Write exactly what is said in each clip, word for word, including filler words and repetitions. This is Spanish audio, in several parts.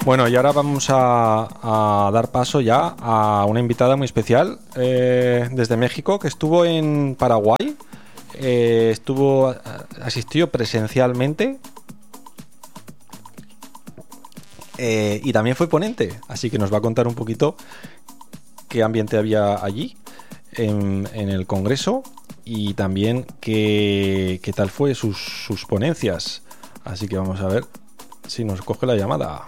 Bueno, y ahora vamos a, a dar paso ya a una invitada muy especial eh, desde México, que estuvo en Paraguay, eh, estuvo asistió presencialmente eh, y también fue ponente, así que nos va a contar un poquito qué ambiente había allí en, en el Congreso y también qué, qué tal fue sus, sus ponencias. Así que vamos a ver si nos coge la llamada.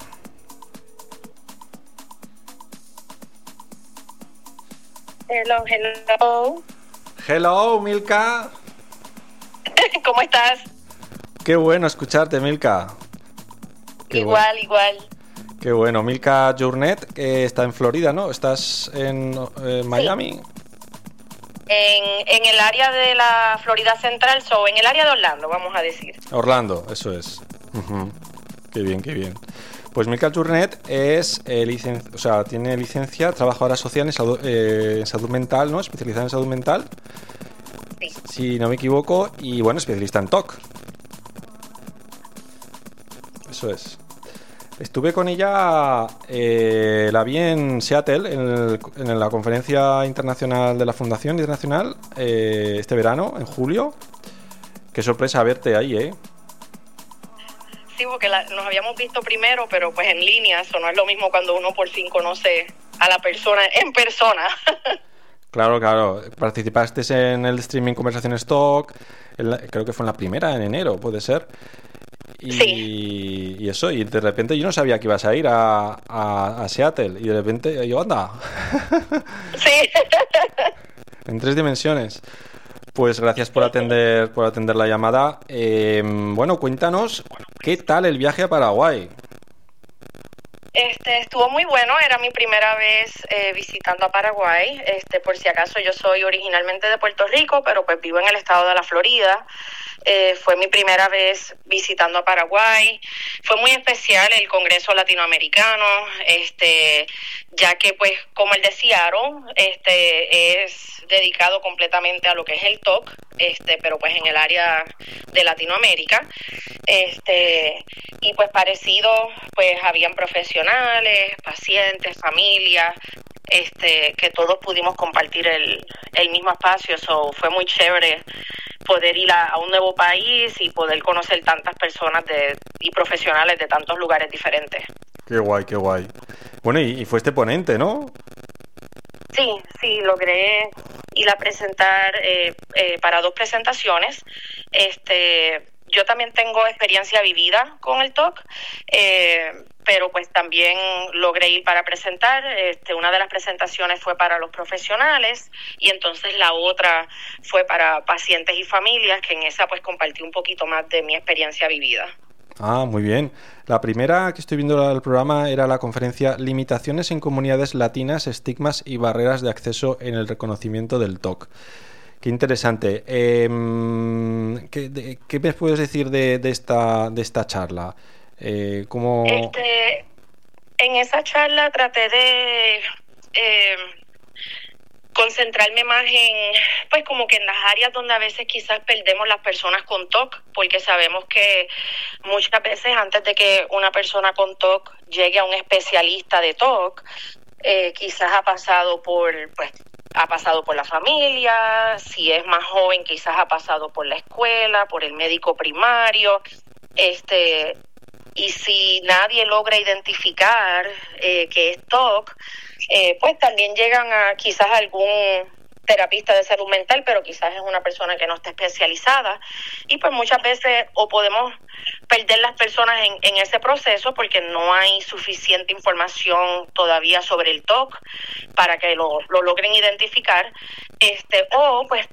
Hello, hello. Hello, Milka. ¿Cómo estás? Qué bueno escucharte, Milka. Qué igual, bueno. igual. Qué bueno. Milka Journet, que está en Florida, ¿no? ¿Estás en eh, Miami? Sí. En, en el área de la Florida Central, so, en el área de Orlando, vamos a decir. Orlando, eso es. Uh-huh. Qué bien, qué bien. Pues Milka Journet es eh, licen... o sea, tiene licencia, trabajadora social en salud, eh, en salud mental, ¿no? Especializada en salud mental. Sí. Si no me equivoco, y bueno, especialista en T O C. Eso es. Estuve con ella, eh, la vi en Seattle, en, el, en la conferencia internacional de la Fundación Internacional, eh, este verano, en julio. Qué sorpresa verte ahí, ¿eh? Sí, porque la, nos habíamos visto primero, pero pues en línea, eso no es lo mismo cuando uno por fin conoce a la persona en persona. Claro, claro. Participaste en el streaming Conversaciones Talk, la, creo que fue en la primera, en enero, puede ser. Y, sí. y eso, y de repente yo no sabía que ibas a ir a, a, a Seattle, y de repente yo, anda. Sí. En tres dimensiones. Pues gracias por atender por atender la llamada. Eh, bueno, cuéntanos, ¿qué tal el viaje a Paraguay? Este, estuvo muy bueno, era mi primera vez eh, visitando a Paraguay. Este, por si acaso yo soy originalmente de Puerto Rico, pero pues vivo en el estado de la Florida. Eh, fue mi primera vez visitando a Paraguay. Fue muy especial el Congreso Latinoamericano, este, ya que pues como el de Seattle, este, es dedicado completamente a lo que es el T O C, este, pero pues en el área de Latinoamérica. Este, y pues parecido, pues habían profesionales, pacientes, familias, este, que todos pudimos compartir el, el mismo espacio. So, fue muy chévere poder ir a, a un nuevo país y poder conocer tantas personas de, y profesionales de tantos lugares diferentes. Qué guay, qué guay. Bueno, y, y fuiste ponente, ¿no? Sí, sí, logré ir a presentar eh, eh, para dos presentaciones. Este, yo también tengo experiencia vivida con el T O C, eh, pero pues también logré ir para presentar. Este, una de las presentaciones fue para los profesionales y entonces la otra fue para pacientes y familias, que en esa pues compartí un poquito más de mi experiencia vivida. Ah, muy bien. La primera que estoy viendo del programa era la conferencia Limitaciones en comunidades latinas, estigmas y barreras de acceso en el reconocimiento del T O C. Qué interesante. Eh, ¿qué, de, ¿Qué me puedes decir de, de, esta, de esta charla? Eh, ¿cómo... este, en esa charla traté de... Eh, concentrarme más en, pues como que en las áreas donde a veces quizás perdemos las personas con T O C, porque sabemos que muchas veces antes de que una persona con T O C llegue a un especialista de T O C, eh, quizás ha pasado por, pues, ha pasado por la familia, si es más joven quizás ha pasado por la escuela, por el médico primario, este, y si nadie logra identificar eh, que es T O C, Eh, pues también llegan a quizás algún terapista de salud mental, pero quizás es una persona que no está especializada, y pues muchas veces o podemos perder las personas en, en ese proceso porque no hay suficiente información todavía sobre el T O C para que lo, lo logren identificar, este o pues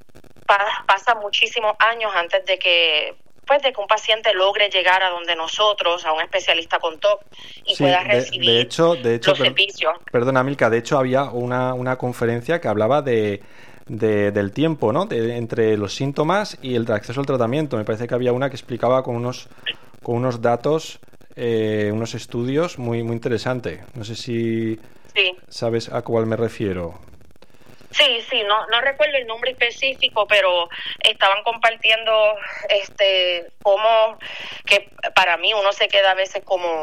pa, pasa muchísimos años antes de que pues de que un paciente logre llegar a donde nosotros, a un especialista con T O C, y sí, pueda recibir de, de hecho, de hecho, los per, servicios. Perdona, Milka, de hecho había una, una conferencia que hablaba de, de del tiempo, ¿no? De, entre los síntomas y el acceso al tratamiento. Me parece que había una que explicaba con unos, con unos datos, eh, unos estudios muy, muy interesante. No sé si sí. sabes a cuál me refiero. Sí, sí, no no recuerdo el nombre específico, pero estaban compartiendo este cómo que para mí uno se queda a veces como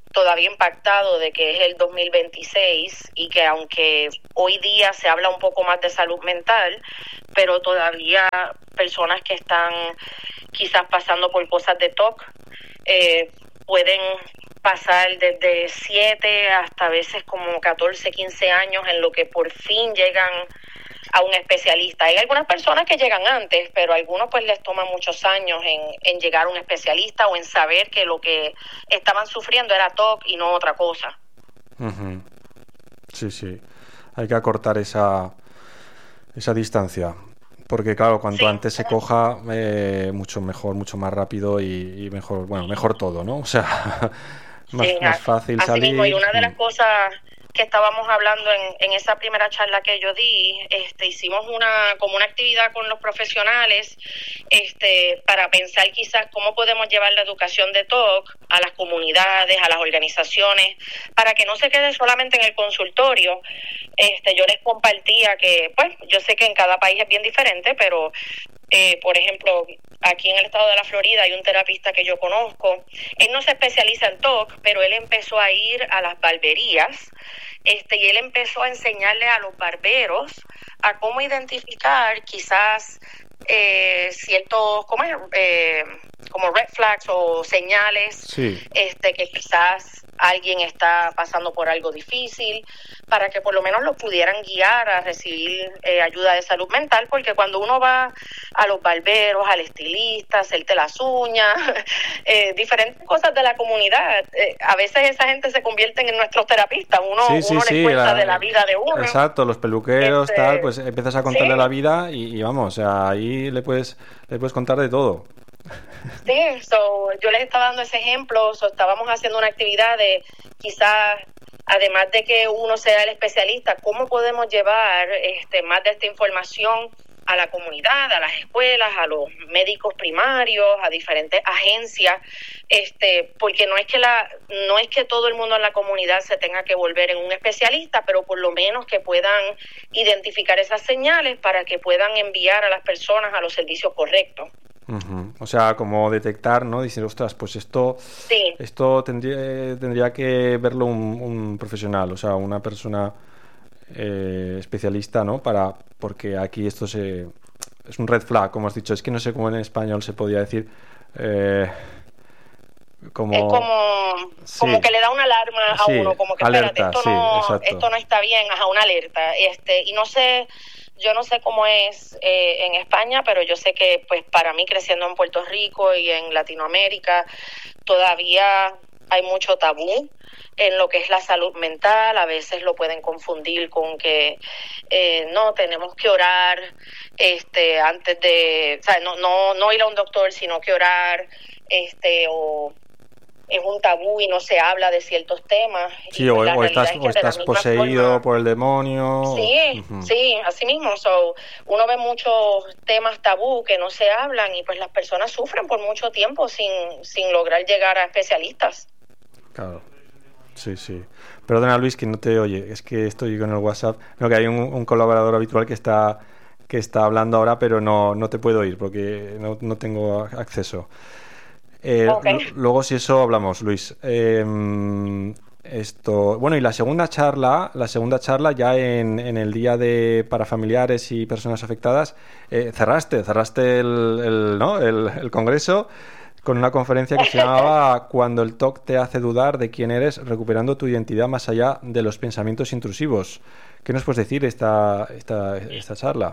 todavía impactado de que es el dos mil veintiséis y que aunque hoy día se habla un poco más de salud mental, pero todavía personas que están quizás pasando por cosas de T O C eh, pueden pasar desde siete hasta a veces como catorce, quince años en lo que por fin llegan a un especialista. Hay algunas personas que llegan antes, pero a algunos pues les toma muchos años en, en llegar a un especialista o en saber que lo que estaban sufriendo era T O C y no otra cosa. Uh-huh. Sí, sí. Hay que acortar esa, esa distancia. Porque claro, cuanto sí, antes se coja, eh, mucho mejor, mucho más rápido y, y mejor, bueno, mejor todo, ¿no? O sea, más, sí, más fácil así salir. Mismo. Y una de las cosas que estábamos hablando en, en esa primera charla que yo di, este, hicimos una como una actividad con los profesionales este, para pensar quizás cómo podemos llevar la educación de T O C a las comunidades, a las organizaciones, para que no se quede solamente en el consultorio. Este, yo les compartía que, pues, yo sé que en cada país es bien diferente, pero Eh, por ejemplo, aquí en el estado de la Florida hay un terapista que yo conozco. Él no se especializa en T O C, pero él empezó a ir a las barberías este, y él empezó a enseñarle a los barberos a cómo identificar quizás eh, ciertos ¿cómo es? Eh, como red flags o señales sí. este, que quizás alguien está pasando por algo difícil, para que por lo menos los pudieran guiar a recibir eh, ayuda de salud mental, porque cuando uno va a los barberos, al estilista, hacerte las uñas, eh, diferentes cosas de la comunidad, eh, a veces esa gente se convierten en nuestros terapistas, uno, sí, sí, uno sí, les cuenta la, de la vida de uno. Exacto, los peluqueros, este, tal, pues empiezas a contarle sí. la vida y, y vamos, o sea, ahí le puedes, le puedes contar de todo. Sí, so, yo les estaba dando ese ejemplo, so, estábamos haciendo una actividad de quizás, además de que uno sea el especialista, cómo podemos llevar este, más de esta información a la comunidad, a las escuelas, a los médicos primarios, a diferentes agencias, este, porque no es que la, no es que todo el mundo en la comunidad se tenga que volver en un especialista, pero por lo menos que puedan identificar esas señales para que puedan enviar a las personas a los servicios correctos. Uh-huh. O sea, como detectar, ¿no? Dicen, ostras, pues esto, sí. esto tendría, tendría que verlo un, un profesional, o sea, una persona eh, especialista, ¿no? Para, porque aquí esto se, es un red flag, como has dicho. Es que no sé cómo en español se podía decir. Eh, como, es como, sí. como que le da una alarma a sí, uno, como que alerta, espérate, esto sí, no, exacto. esto no está bien, ajá, una alerta. Este, y no sé. Yo no sé cómo es eh, en España, pero yo sé que pues para mí creciendo en Puerto Rico y en Latinoamérica todavía hay mucho tabú en lo que es la salud mental. A veces lo pueden confundir con que eh, no, tenemos que orar este antes de, o sea, no, no, no ir a un doctor, sino que orar este o es un tabú y no se habla de ciertos temas. Sí, y o, pues o estás, o estás poseído forma, por el demonio. Sí, uh-huh. sí, así mismo. So, uno ve muchos temas tabú que no se hablan y pues las personas sufren por mucho tiempo sin, sin lograr llegar a especialistas. Claro, sí, sí. Perdona, Luis, que no te oye, es que estoy con el WhatsApp. No, que hay un, un colaborador habitual que está, que está hablando ahora, pero no, no te puedo oír porque no, no tengo acceso. Eh, okay. l- luego si eso hablamos, Luis. Eh, esto, bueno, y la segunda charla, la segunda charla ya en, en el día de para familiares y personas afectadas, eh, cerraste, cerraste el, el, ¿no? el, el congreso con una conferencia que se llamaba Cuando el T O C te hace dudar de quién eres, recuperando tu identidad más allá de los pensamientos intrusivos. ¿Qué nos puedes decir esta, esta, esta charla?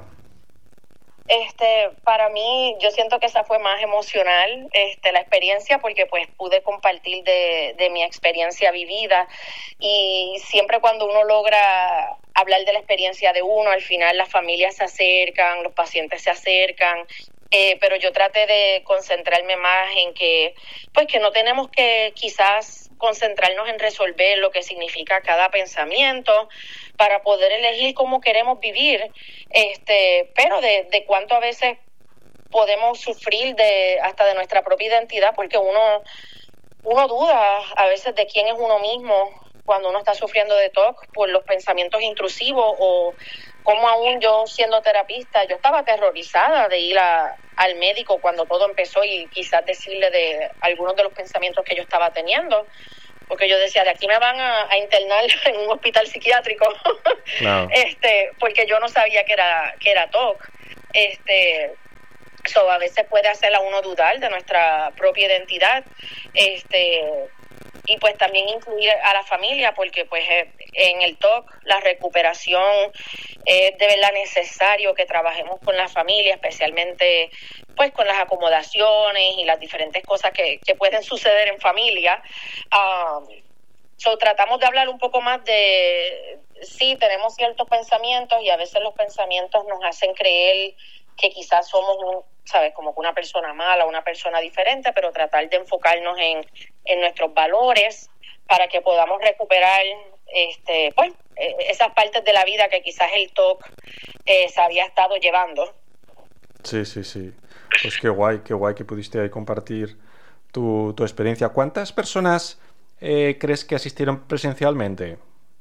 Este, para mí, yo siento que esa fue más emocional, este, la experiencia, porque pues pude compartir de, de mi experiencia vivida y siempre cuando uno logra hablar de la experiencia de uno, al final las familias se acercan, los pacientes se acercan, eh, pero yo traté de concentrarme más en que, pues que no tenemos que quizás concentrarnos en resolver lo que significa cada pensamiento para poder elegir cómo queremos vivir, este, pero de, de cuánto a veces podemos sufrir de hasta de nuestra propia identidad, porque uno uno duda a veces de quién es uno mismo cuando uno está sufriendo de T O C por los pensamientos intrusivos, o como aún yo siendo terapista, yo estaba aterrorizada de ir a, al médico cuando todo empezó y quizás decirle de algunos de los pensamientos que yo estaba teniendo, porque yo decía, de aquí me van a, a internar en un hospital psiquiátrico, no. este, porque yo no sabía que era que era T O C. Este, so, a veces puede hacer a uno dudar de nuestra propia identidad, este, y pues también incluir a la familia, porque pues en el T O C la recuperación es de verdad necesario que trabajemos con la familia, especialmente pues con las acomodaciones y las diferentes cosas que, que pueden suceder en familia. Um, so, tratamos de hablar un poco más de, sí, tenemos ciertos pensamientos y a veces los pensamientos nos hacen creer que quizás somos, un, ¿sabes? Como que una persona mala, una persona diferente, pero tratar de enfocarnos en, en nuestros valores para que podamos recuperar este, pues, esas partes de la vida que quizás el T O C eh, se había estado llevando. Sí, sí, sí. Pues qué guay, qué guay que pudiste ahí compartir tu, tu experiencia. ¿Cuántas personas eh, crees que asistieron presencialmente?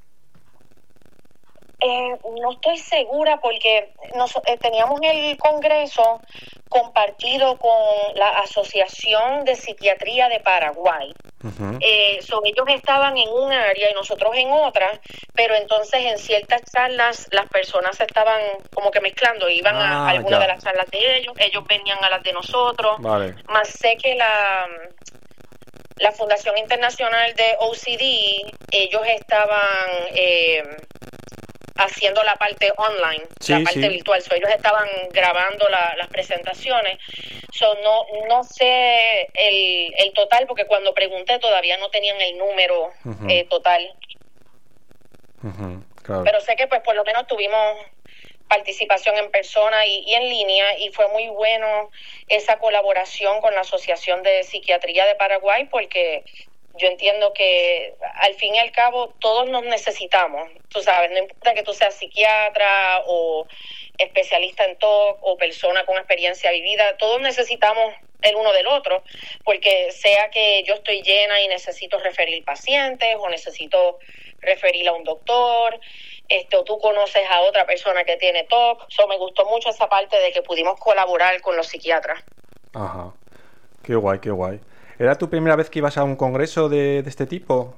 Eh, no estoy segura porque nos, eh, teníamos el congreso compartido con la Asociación de Psiquiatría de Paraguay. Uh-huh. Eh, so, ellos estaban en un área y nosotros en otra, pero entonces en ciertas charlas las personas se estaban como que mezclando, iban ah, a algunas de las charlas de ellos, ellos venían a las de nosotros. Vale. Más sé que la... La Fundación Internacional de O C D, ellos estaban eh, haciendo la parte online, sí, la parte sí. virtual. So, ellos estaban grabando la, las presentaciones. So, no no sé el, el total, porque cuando pregunté todavía no tenían el número uh-huh. eh, total. Uh-huh. Claro. Pero sé que pues por lo menos tuvimos participación en persona y, y en línea, y fue muy bueno esa colaboración con la Asociación de Psiquiatría de Paraguay, porque yo entiendo que al fin y al cabo todos nos necesitamos, tú sabes, no importa que tú seas psiquiatra o especialista en T O C o persona con experiencia vivida, todos necesitamos el uno del otro, porque sea que yo estoy llena y necesito referir pacientes o necesito referir a un doctor, este, o tú conoces a otra persona que tiene T O C. So, me gustó mucho esa parte de que pudimos colaborar con los psiquiatras. Ajá, qué guay, qué guay. ¿Era tu primera vez que ibas a un congreso de, de este tipo?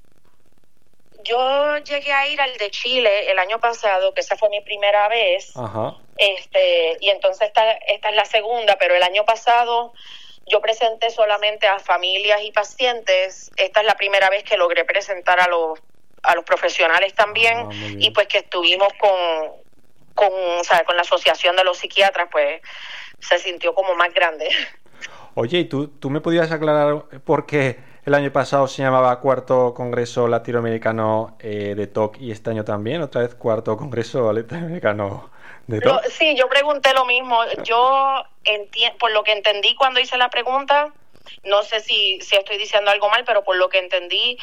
Yo llegué a ir al de Chile el año pasado, que esa fue mi primera vez. Ajá. Este, y entonces esta, esta es la segunda, pero el año pasado yo presenté solamente a familias y pacientes. Esta es la primera vez que logré presentar a los a los profesionales también, ah, y pues que estuvimos con con, o sea, con la Asociación de los Psiquiatras, pues se sintió como más grande. Oye, ¿y tú, tú me podías aclarar por qué el año pasado se llamaba Cuarto Congreso Latinoamericano eh, de T O C y este año también, otra vez Cuarto Congreso Latinoamericano de T O C? Lo, sí, yo pregunté lo mismo. Yo, enti- por lo que entendí cuando hice la pregunta, no sé si, si estoy diciendo algo mal, pero por lo que entendí,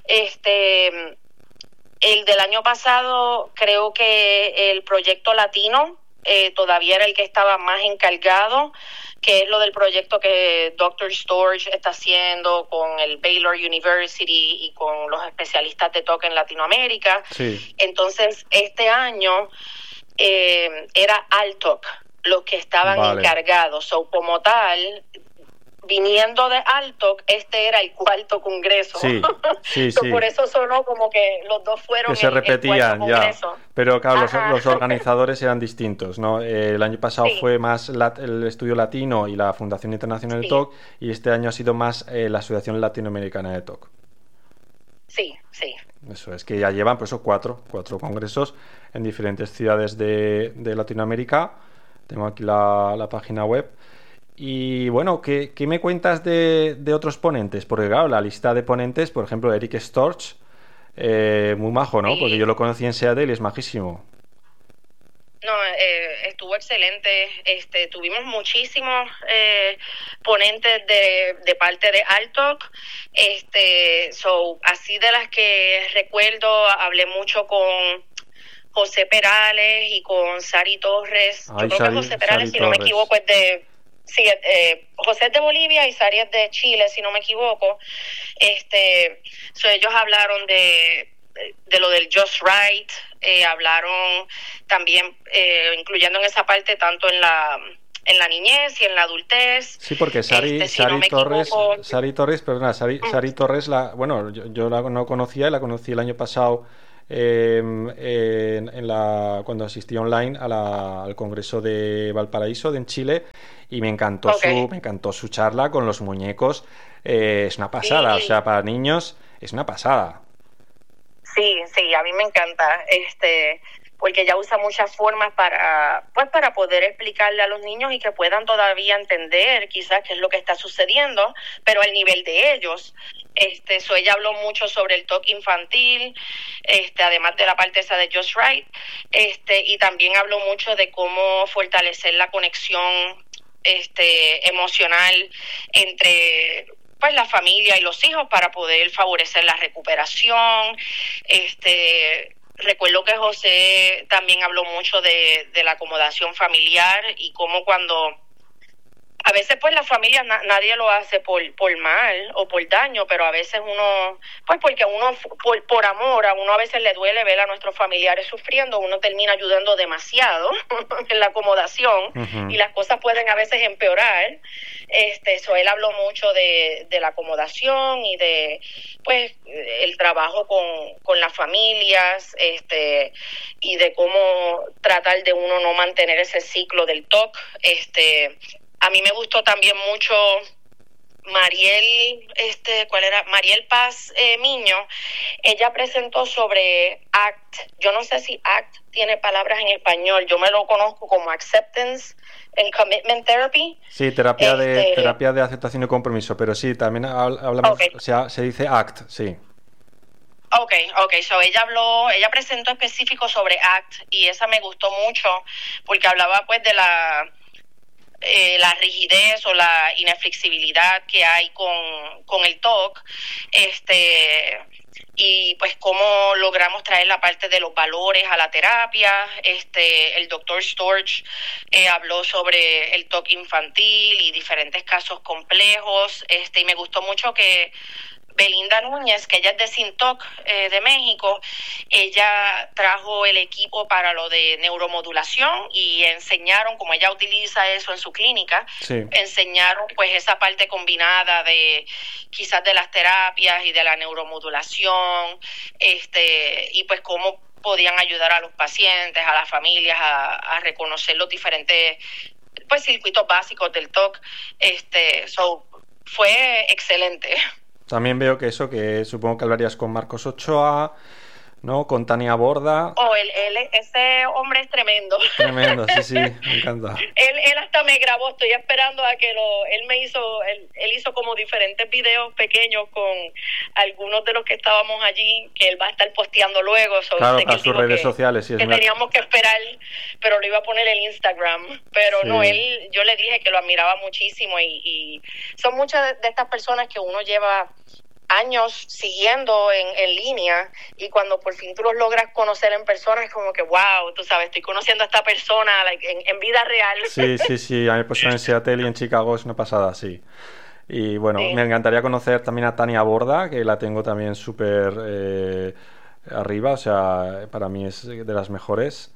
este... el del año pasado, creo que el proyecto latino eh, todavía era el que estaba más encargado, que es lo del proyecto que doctor Storch está haciendo con el Baylor University y con los especialistas de T O C en Latinoamérica. Sí. Entonces, este año eh, era Altoc los que estaban vale. encargados. So, como tal, viniendo de Altoc, este era el cuarto congreso. Sí, sí, so, sí. Por eso sonó como que los dos fueron que se el, repetían el ya. Pero claro, los, Ajá. los organizadores eran distintos, ¿no? Eh, el año pasado sí. fue más la, el Estudio Latino y la Fundación Internacional sí. de T O C, y este año ha sido más eh, la Asociación Latinoamericana de T O C. Sí, sí. Eso es, que ya llevan por eso cuatro, cuatro congresos en diferentes ciudades de, de Latinoamérica. Tengo aquí la, la página web. Y bueno, ¿qué, qué me cuentas de, de otros ponentes? Porque claro, la lista de ponentes, por ejemplo, Eric Storch, eh, muy majo, ¿no? Sí. Porque yo lo conocí en Seattle y es majísimo. No, eh, estuvo excelente. Este, tuvimos muchísimos eh, ponentes de, de parte de Altoc. Este, so, así de las que recuerdo, hablé mucho con José Perales y con Sari Torres. Ay, Yo creo Sari, que José Perales, Sari si Torres. no me equivoco, es de... Sí, eh, José es de Bolivia y Sari es de Chile, si no me equivoco. Este, so, ellos hablaron de, de lo del Just Right, eh, hablaron también, eh, incluyendo en esa parte, tanto en la en la niñez y en la adultez. Sí, porque Sari, este, si Sari no Torres, equivoco... Sari Torres, perdona, Sari, Sari Torres, la, bueno, yo, yo la no conocía, la conocí el año pasado eh, en, en la, cuando asistí online a la, al Congreso de Valparaíso, de en Chile, y me encantó Okay. su, me encantó su charla con los muñecos. Eh, es una pasada, Sí. o sea, para niños es una pasada. Sí, sí, a mí me encanta, este, porque ella usa muchas formas para, pues, para poder explicarle a los niños y que puedan todavía entender quizás qué es lo que está sucediendo, pero al nivel de ellos. Este, so ella habló mucho sobre el toque infantil, este, además de la parte esa de Just Right, este, y también habló mucho de cómo fortalecer la conexión, este, emocional entre pues la familia y los hijos para poder favorecer la recuperación. Este, recuerdo que José también habló mucho de, de la acomodación familiar y cómo cuando a veces pues la familia na, nadie lo hace por, por mal o por daño, pero a veces uno, pues porque uno por, por amor, a uno a veces le duele ver a nuestros familiares sufriendo, uno termina ayudando demasiado en la acomodación uh-huh. y las cosas pueden a veces empeorar. Este, so él habló mucho de, de la acomodación y de pues el trabajo con, con las familias, este, y de cómo tratar de uno no mantener ese ciclo del T O C. Este, a mí me gustó también mucho Mariel, este, ¿cuál era? Mariel Paz eh, Miño. Ella presentó sobre A C T. Yo no sé si A C T tiene palabras en español. Yo me lo conozco como Acceptance and Commitment Therapy. Sí, terapia este... de terapia de aceptación y compromiso, pero sí, también hablamos, okay. o sea, se dice A C T, sí. Ok, ok, so ella habló, ella presentó específico sobre A C T y esa me gustó mucho porque hablaba pues de la Eh, la rigidez o la inflexibilidad que hay con, con el T O C, este, y pues cómo logramos traer la parte de los valores a la terapia. Este, el doctor Storch eh, habló sobre el T O C infantil y diferentes casos complejos, este, y me gustó mucho que Belinda Núñez, que ella es de Sintoc eh, de México, ella trajo el equipo para lo de neuromodulación y enseñaron, como ella utiliza eso en su clínica, sí. enseñaron pues esa parte combinada de quizás de las terapias y de la neuromodulación, este, y pues cómo podían ayudar a los pacientes, a las familias a, a reconocer los diferentes pues circuitos básicos del T O C. Este, so, fue excelente. También veo que eso, que supongo que hablarías con Marcos Ochoa, ¿no? Con Tania Borda. Oh, él, él, ese hombre es tremendo. Tremendo, sí, sí, me encanta. él, él hasta me grabó, estoy esperando a que lo, él me hizo, él, él hizo como diferentes videos pequeños con algunos de los que estábamos allí, que él va a estar posteando luego. So, claro, a sus redes que, sociales. Sí, es que una... teníamos que esperar, pero lo iba a poner en Instagram. Pero sí. no, él, yo le dije que lo admiraba muchísimo y, y son muchas de estas personas que uno lleva años siguiendo en, en línea y cuando por fin tú los logras conocer en persona es como que wow, tú sabes, estoy conociendo a esta persona like, en, en vida real. Sí, sí, sí, a mí pues en Seattle y en Chicago es una pasada, sí. Y bueno, sí. me encantaría conocer también a Tania Borda, que la tengo también súper eh, arriba, o sea, para mí es de las mejores.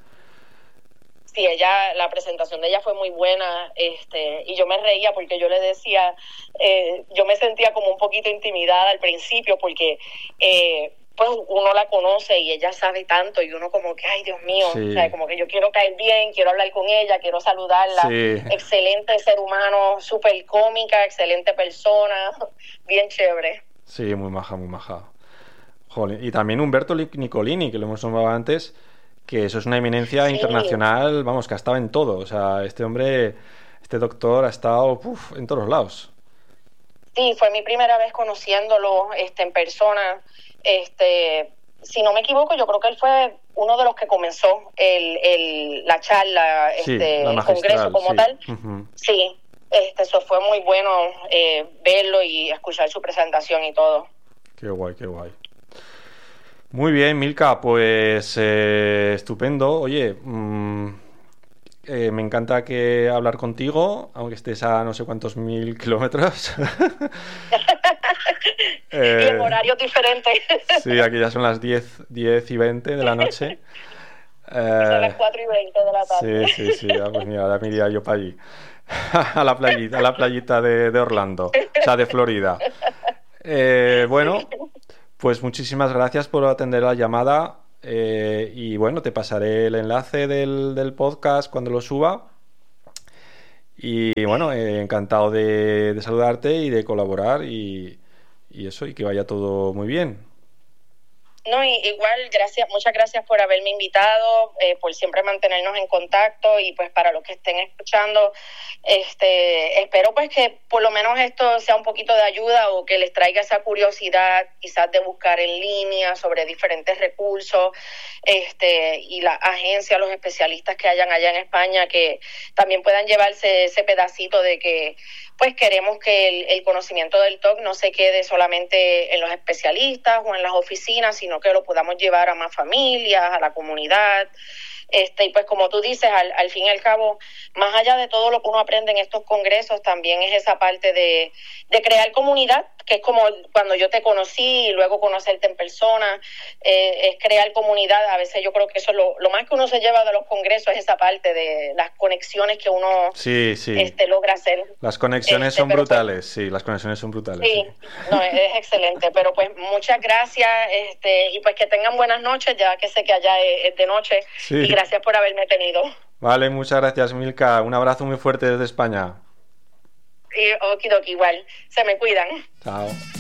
Sí, ella, la presentación de ella fue muy buena, este, y yo me reía porque yo le decía, eh, yo me sentía como un poquito intimidada al principio porque eh, pues uno la conoce y ella sabe tanto y uno como que, ay Dios mío, sí. o sea, como que yo quiero caer bien, quiero hablar con ella, quiero saludarla, sí. excelente ser humano, súper cómica, excelente persona, bien chévere. Sí, muy maja, muy maja. Jolín. Y también Humberto Nicolini, que lo hemos nombrado antes, que eso es una eminencia sí. internacional, vamos, que ha estado en todo. O sea, este hombre, este doctor ha estado uf, en todos lados. Sí, fue mi primera vez conociéndolo este, en persona. Este, si no me equivoco, yo creo que él fue uno de los que comenzó el, el, la charla, sí, este, la el congreso como sí. tal. Uh-huh. Sí, este, eso fue muy bueno eh, verlo y escuchar su presentación y todo. Qué guay, qué guay. Muy bien, Milka, pues eh, estupendo. Oye, mmm, eh, me encanta que hablar contigo, aunque estés a no sé cuántos mil kilómetros. eh, y en horarios diferentes. Sí, aquí ya son las diez y veinte de la noche. Son las cuatro y veinte de la tarde. Sí, sí, sí. Ah, pues mira, ahora me iría yo para allí. A la playita, a la playita de, de Orlando. O sea, de Florida. Eh, bueno, pues muchísimas gracias por atender la llamada. Eh, y bueno, te pasaré el enlace del, del podcast cuando lo suba. Y bueno, eh, encantado de, de saludarte y de colaborar y, y eso, y que vaya todo muy bien. No, y, igual, gracias, muchas gracias por haberme invitado, eh, por siempre mantenernos en contacto y pues para los que estén escuchando, este, espero pues que por lo menos esto sea un poquito de ayuda o que les traiga esa curiosidad quizás de buscar en línea sobre diferentes recursos, este, y la agencia, los especialistas que hayan allá en España que también puedan llevarse ese pedacito de que pues queremos que el, el conocimiento del T O C no se quede solamente en los especialistas o en las oficinas, sino que lo podamos llevar a más familias, a la comunidad. Este, y pues como tú dices, al, al fin y al cabo, más allá de todo lo que uno aprende en estos congresos, también es esa parte de, de crear comunidad, que es como cuando yo te conocí y luego conocerte en persona, eh, es crear comunidad. A veces yo creo que eso es lo, lo más que uno se lleva de los congresos, es esa parte de las conexiones que uno sí, sí. Este, logra hacer. Las conexiones este, son brutales, pues, sí, las conexiones son brutales. Sí, sí. No, es excelente, pero pues muchas gracias, este, y pues que tengan buenas noches, ya que sé que allá es, es de noche, sí. Y gracias por haberme tenido. Vale, muchas gracias, Milka, un abrazo muy fuerte desde España. Y okidoki, igual, se me cuidan. Chao.